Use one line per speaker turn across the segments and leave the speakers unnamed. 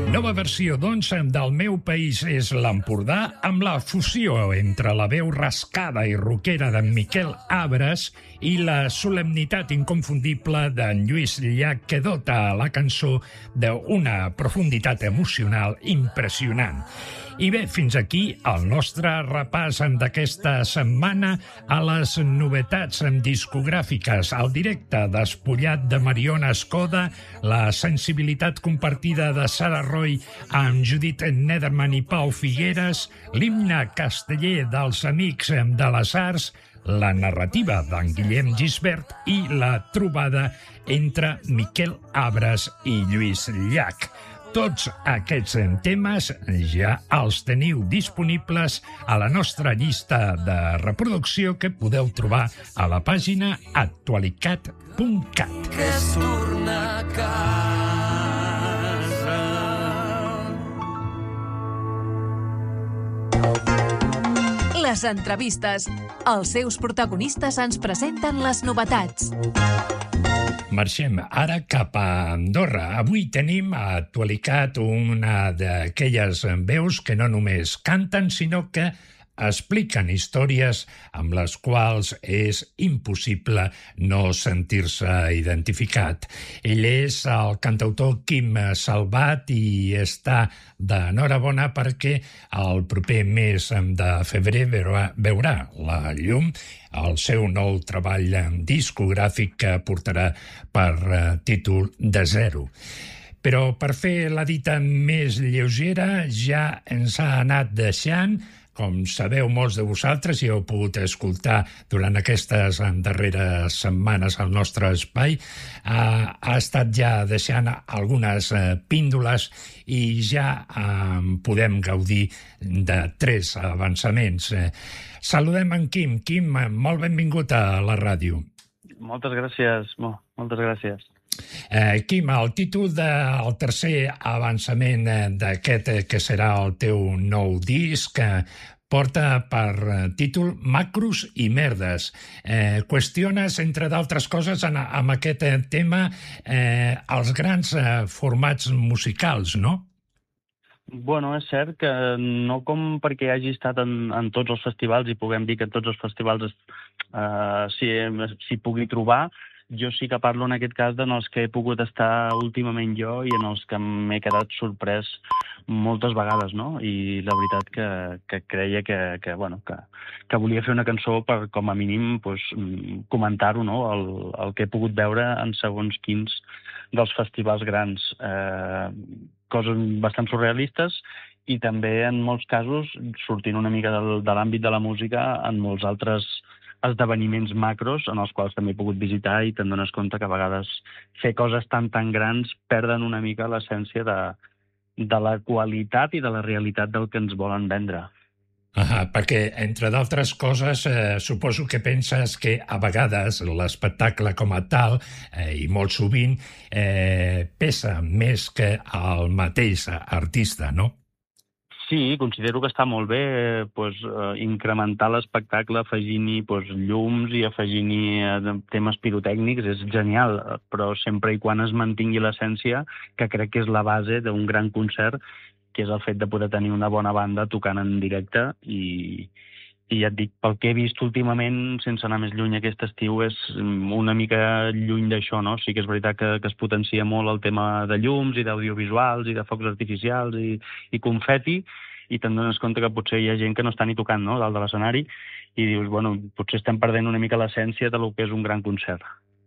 Nova versió, doncs, del meu país és l'Empordà, amb la fusió entre la veu rascada i rockera d'en Miquel Abres i la solemnitat inconfundible d'en Lluís Llach, que dota la cançó d'una profunditat emocional impressionant. I bé, fins aquí el nostre repàs d'aquesta setmana a les novetats discogràfiques, al directe despullat de Mariona Escoda, la sensibilitat compartida de Sara Roy amb Judit Nederman i Pau Figueres, l'himne casteller dels Amics de les Arts, la narrativa d'en Guillem Gisbert i la trobada entre Miquel Abres i Lluís Llach. Tots aquests temes ja els teniu disponibles a la nostra llista de reproducció que podeu trobar a la pàgina actualicat.cat.
Que es torna a casa.
Les entrevistes. Els seus protagonistes ens presenten les novetats.
Marxem ara cap a Andorra. Avui tenim a Actualicat una d'aquelles veus que no només canten, sinó que expliquen històries amb les quals és impossible no sentir-se identificat. Ell és el cantautor Quim Salvat i està d'enhorabona perquè el proper mes de febrer veurà la llum el seu nou treball discogràfic que portarà per títol De Zero. Però per fer la dita més lleugera ja ens ha anat deixant. Com sabeu molts de vosaltres, i heu pogut escoltar durant aquestes darreres setmanes al nostre espai, ha estat ja deixant algunes píndoles i ja podem gaudir de 3 avançaments. Saludem en Quim. Quim, molt benvingut a la ràdio.
Moltes gràcies, moltes gràcies.
Quim, el títol del tercer avançament d'aquest que serà el teu nou disc porta per títol Macros i merdes. Qüestiones, entre d'altres coses, amb aquest tema els grans formats musicals, no?
Bueno, és cert que no com perquè hagi estat en tots els festivals i puguem dir que en tots els festivals s'hi pugui trobar. Jo sí que parlo en aquest cas en els que he pogut estar últimament jo i en els que m'he quedat sorprès moltes vegades, no? I la veritat que creia que volia fer una cançó per, com a mínim, comentar-ho, no? El que he pogut veure en segons quins dels festivals grans. Coses bastant surrealistes i també, en molts casos, sortint una mica de l'àmbit de la música, en molts altres esdeveniments macros en els quals també he pogut visitar i te'n dones compte que a vegades fer coses tan grans perden una mica l'essència de la qualitat i de la realitat del que ens volen vendre.
Perquè, entre d'altres coses, suposo que penses que a vegades l'espectacle com a tal, i molt sovint, pesa més que el mateix artista, no?
Sí, considero que està molt bé incrementar l'espectacle afegint-hi llums i afegint-hi temes pirotècnics, és genial, però sempre i quan es mantingui l'essència, que crec que és la base d'un gran concert, que és el fet de poder tenir una bona banda tocant en directe i ja et dic, pel que he vist últimament, sense anar més lluny aquest estiu, és una mica lluny d'això, no? Sí que és veritat que es potencia molt el tema de llums i d'audiovisuals i de focs artificials i confeti, i te'n dones compte que potser hi ha gent que no està ni tocant, no?, dalt de l'escenari, i dius, potser estem perdent una mica l'essència del que és un gran concert.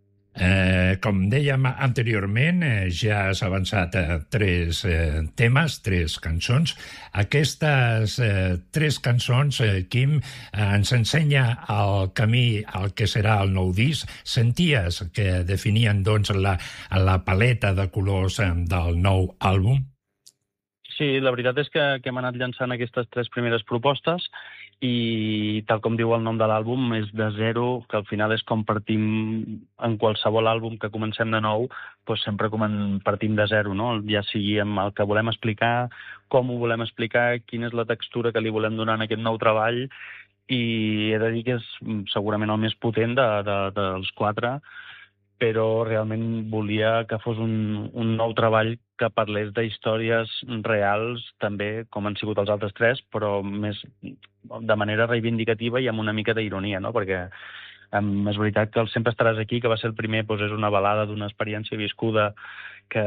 Com dèiem anteriorment, ja has avançat 3 temes, 3 cançons. Aquestes 3 cançons, Quim, ens ensenya el camí al que serà el nou disc. Senties que definien, doncs, la paleta de colors del nou àlbum?
Sí, la veritat és que hem anat llançant aquestes 3 primeres propostes i, tal com diu el nom de l'àlbum, és de zero, que al final és com partim en qualsevol àlbum que comencem de nou, sempre partim de zero, no? Ja sigui amb el que volem explicar, com ho volem explicar, quina és la textura que li volem donar en aquest nou treball, i he de dir que és segurament el més potent dels 4, però realment volia que fos un nou treball que parlés de històries reals, també, com han sigut els altres tres, però més de manera reivindicativa i amb una mica d'ironia, no? Perquè és veritat que el Sempre estaràs aquí, que va ser el primer, doncs és una balada d'una experiència viscuda que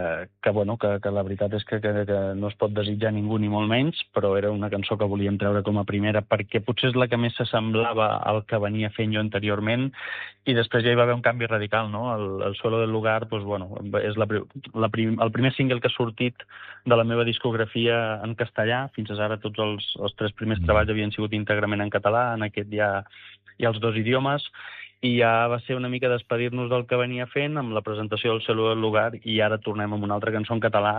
la veritat és que no es pot desitjar ningú ni molt menys, però era una cançó que volíem treure com a primera perquè potser és la que més s'assemblava al que venia fent jo anteriorment, i després ja hi va haver un canvi radical, no? El Suelo del Lugar, és el primer single que ha sortit de la meva discografia en castellà. Fins ara tots els tres primers treballs havien sigut íntegrament en català, en aquest ja els dos idiomes, i ja va ser una mica despedir-nos del que venia fent amb la presentació del Suelo del Lugar, i ara tornem amb una altra cançó en català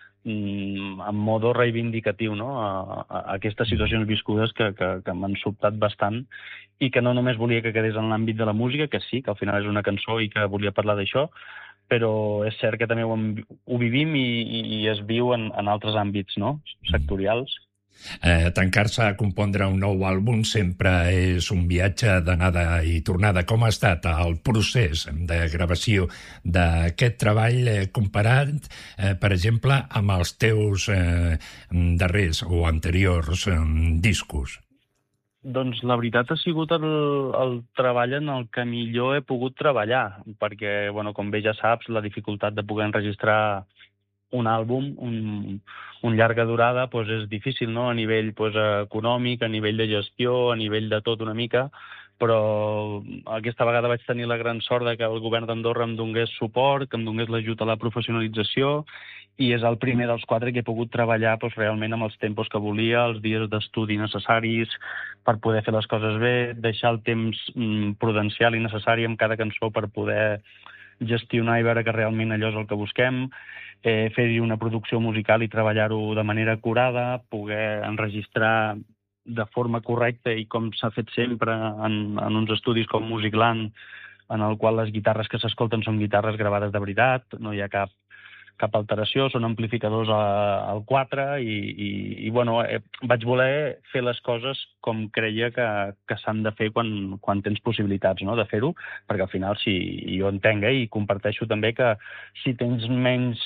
en modo reivindicatiu, no? A aquestes situacions viscudes que m'han sobtat bastant i que no només volia que quedés en l'àmbit de la música, que sí, que al final és una cançó i que volia parlar d'això, però és cert que també ho vivim i es viu en altres àmbits, no? Sectorials.
Tancar-se a compondre un nou àlbum sempre és un viatge d'anada i tornada. Com ha estat el procés de gravació d'aquest treball comparat, per exemple, amb els teus darrers o anteriors discos?
Doncs la veritat ha sigut el treball en el que millor he pogut treballar, perquè, com bé ja saps, la dificultat de poder enregistrar un àlbum, un llarga durada, és difícil, no? A nivell econòmic, a nivell de gestió, a nivell de tot una mica, però aquesta vegada vaig tenir la gran sort que el govern d'Andorra em donés suport, que em donés l'ajut a la professionalització, i és el primer dels 4 que he pogut treballar realment amb els tempos que volia, els dies d'estudi necessaris per poder fer les coses bé, deixar el temps prudencial i necessari amb cada cançó per poder gestionar i veure que realment allò és el que busquem, fer-hi una producció musical i treballar-ho de manera acurada, poder enregistrar de forma correcta i com s'ha fet sempre en uns estudis com Musicland, en el qual les guitarres que s'escolten són guitarres gravades de veritat, no hi ha cap alteració, són amplificadors al 4 i vaig voler fer les coses com creia que s'han de fer quan tens possibilitats, no?, de fer-ho, perquè al final, jo entenc i comparteixo també que si tens menys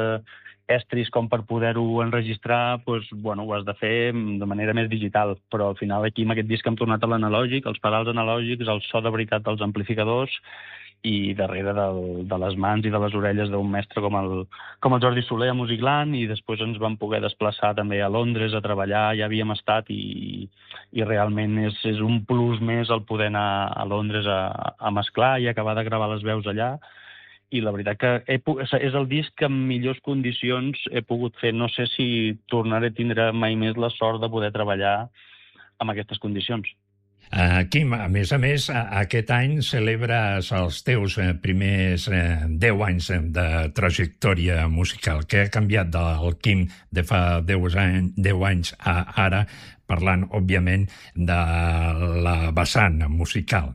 estris com per poder-ho enregistrar, ho has de fer de manera més digital, però al final aquí amb aquest disc hem tornat a l'analògic, els pedals analògics, el so de veritat dels amplificadors, i darrere de les mans i de les orelles d'un mestre com el Jordi Soler a Musicland, i després ens vam poder desplaçar també a Londres a treballar, ja havíem estat i realment és un plus més el poder anar a Londres a mesclar i acabar de gravar les veus allà, i la veritat que és el disc que en millors condicions he pogut fer. No sé si tornaré a tindre mai més la sort de poder treballar en aquestes condicions.
Quim, a més, aquest any celebres els teus primers 10 anys de trajectòria musical. Què ha canviat del Quim de fa 10 anys a ara, parlant, òbviament, de la vessant musical?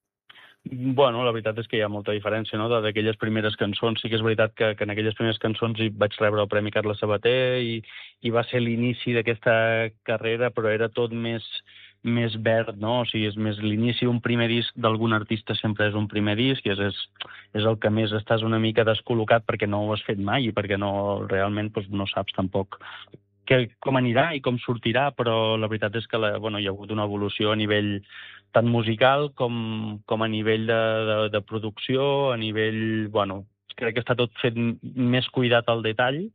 La veritat és que hi ha molta diferència, no?, d'aquelles primeres cançons. Sí que és veritat que en aquelles primeres cançons hi vaig rebre el Premi Carles Sabater i va ser l'inici d'aquesta carrera, però era tot més verd, no? O sigui, és més l'inici. Un primer disc d'algun artista sempre és un primer disc i és el que més estàs una mica descol·locat perquè no ho has fet mai i perquè realment no saps tampoc com anirà i com sortirà, però la veritat és que hi ha hagut una evolució a nivell tant musical com a nivell de producció, a nivell... crec que està tot fet més cuidat al detall,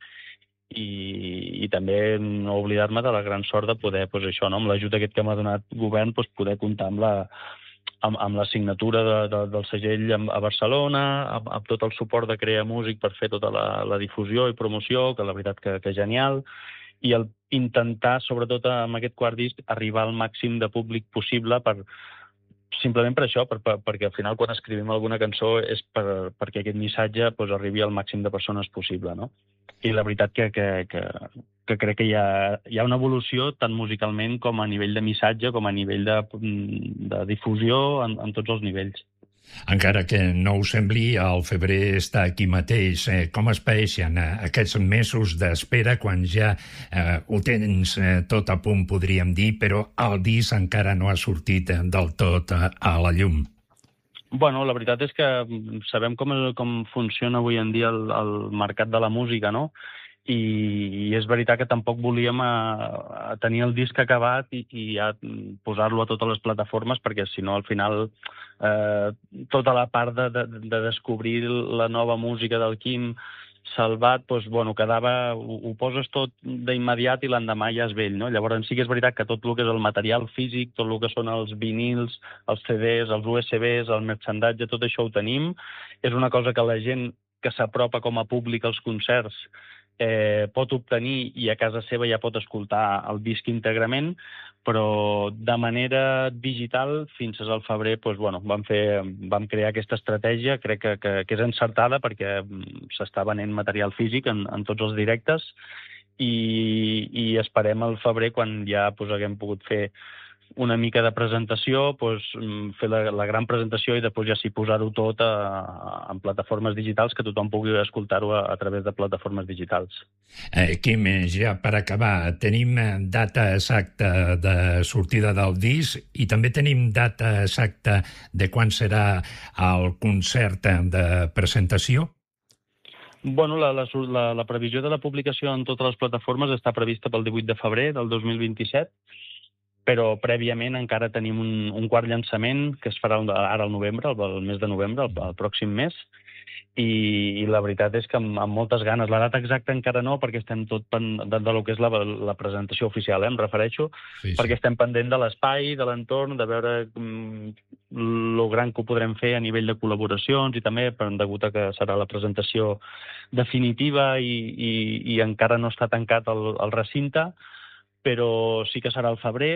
i també no oblidar-me de la gran sort de poder, amb l'ajut aquest que m'ha donat el govern, poder comptar amb la signatura del segell a Barcelona, amb tot el suport de Crea Músic per fer tota la difusió i promoció, que la veritat que és genial, i intentar, sobretot amb aquest quart disc, arribar al màxim de públic possible simplement per això, perquè al final quan escrivim alguna cançó és perquè aquest missatge arribi al màxim de persones possible, no? I la veritat que crec que hi ha una evolució tant musicalment com a nivell de missatge, com a nivell de difusió en tots els nivells.
Encara que no ho sembli, el febrer està aquí mateix. Com es paeixen aquests mesos d'espera quan ja ho tens tot a punt, podríem dir, però el disc encara no ha sortit del tot a la llum?
Bueno, la veritat és que sabem com funciona avui en dia el mercat de la música, no? I és veritat que tampoc volíem a tenir el disc acabat i ja posar-lo a totes les plataformes, perquè si no al final tota la part de descobrir la nova música del Quim Salvat, doncs, bueno, quedava, ho poses tot d'immediat i l'endemà ja és vell, no? Llavors sí que és veritat que tot el que és el material físic, tot el que són els vinils, els CDs, els USBs, el merchandatge, tot això ho tenim. És una cosa que la gent que s'apropa com a públic als concerts pot obtenir i a casa seva ja pot escoltar el disc íntegrament, però de manera digital fins al febrer doncs, bueno, vam crear aquesta estratègia, crec que és encertada perquè s'està venent material físic en tots els directes i esperem al febrer, quan ja haguem pogut fer una mica de presentació, fer la gran presentació i després ja sí posar-ho tot en plataformes digitals, que tothom pugui escoltar-ho a través de plataformes digitals.
Quim, ja per acabar, tenim data exacta de sortida del disc i també tenim data exacta de quan serà el concert de presentació?
Bueno, la previsió de la publicació en totes les plataformes està prevista pel 18 de febrer del 2027, però prèviament encara tenim un quart llançament que es farà ara al novembre, el mes de novembre, el pròxim mes, i la veritat és que amb moltes ganes. La data exacta encara no, perquè estem tot del que és la presentació oficial, em refereixo, sí. Perquè estem pendent de l'espai, de l'entorn, de veure lo gran que ho podrem fer a nivell de col·laboracions i també degut a que serà la presentació definitiva i encara no està tancat el recinte, però sí que serà al febrer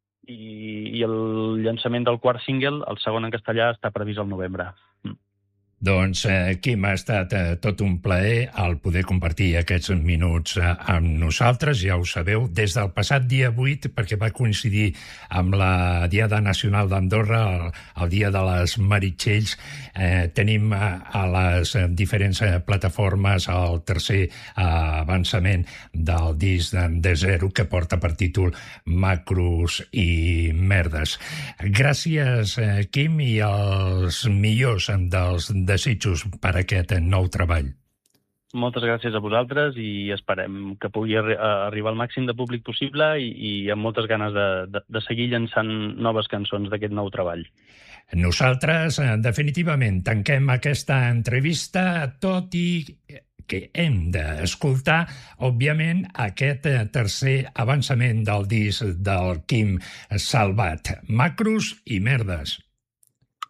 i el llançament del quart single, el segon en castellà, està previst al novembre.
Doncs, Quim, ha estat tot un plaer el poder compartir aquests minuts amb nosaltres, ja ho sabeu, des del passat dia 8, perquè va coincidir amb la Diada Nacional d'Andorra, el dia de les Meritxells. Tenim a les diferents plataformes el tercer avançament del disc de Zero, que porta per títol Macros i Merdes. Gràcies, Quim, i els millors dels desitjos per aquest nou treball.
Moltes gràcies a vosaltres i esperem que pugui arribar al màxim de públic possible i amb moltes ganes de seguir llançant noves cançons d'aquest nou treball.
Nosaltres, definitivament, tanquem aquesta entrevista, tot i que hem d'escoltar, òbviament, aquest tercer avançament del disc del Quim Salvat, Macros i Merdes.